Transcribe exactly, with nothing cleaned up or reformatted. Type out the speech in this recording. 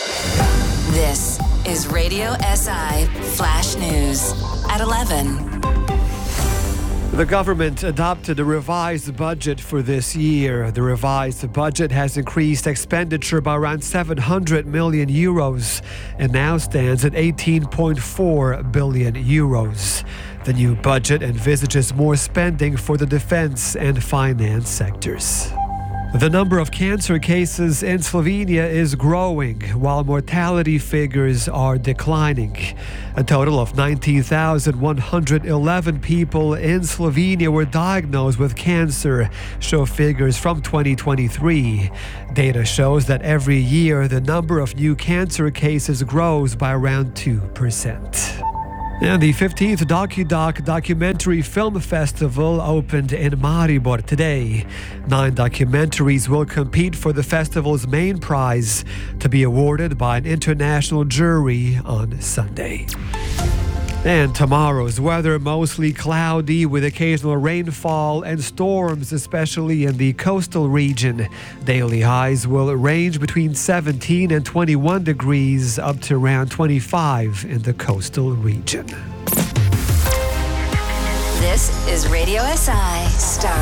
This is Radio S I Flash News at eleven. The government adopted a revised budget for this year. The revised budget has increased expenditure by around seven hundred million euros and now stands at eighteen point four billion euros. The new budget envisages more spending for the defense and finance sectors. The number of cancer cases in Slovenia is growing, while mortality figures are declining. A total of nineteen thousand one hundred eleven people in Slovenia were diagnosed with cancer, show figures from twenty twenty-three. Data shows that every year the number of new cancer cases grows by around two percent. And the fifteenth DocuDoc Documentary Film Festival opened in Maribor today. Nine documentaries will compete for the festival's main prize, to be awarded by an international jury on Sunday. And tomorrow's weather, mostly cloudy with occasional rainfall and storms, especially in the coastal region. Daily highs will range between seventeen and twenty-one degrees, up to around twenty-five in the coastal region. This is Radio S I Star.